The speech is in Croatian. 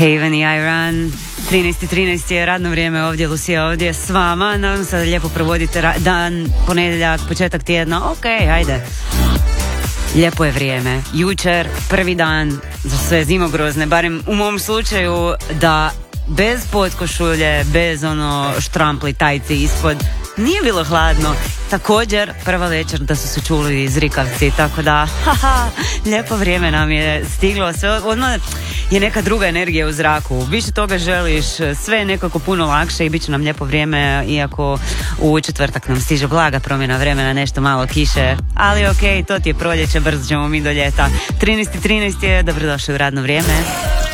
Haven i Iran. 13.13 je radno vrijeme ovdje, Lucija ovdje s vama. Nadam se da lijepo provodite dan, ponedjeljak, početak tjedna. Ok, ajde. Lijepo je vrijeme. Jučer, prvi dan za sve zimogrozne, barem u mom slučaju, da bez potkošulje, bez štrampli, tajci ispod, nije bilo hladno. Također, prva večer da su se čuli zrikavci, tako da, lijepo vrijeme nam je stiglo. Sve odmah je neka druga energija u zraku. Više toga želiš, sve je nekako puno lakše i bit će nam lijepo vrijeme, iako u četvrtak nam stiže blaga promjena vremena, nešto malo kiše, ali ok, to ti je proljeće, brzo ćemo mi do ljeta. 13.13 je, dobrodošli u radno vrijeme.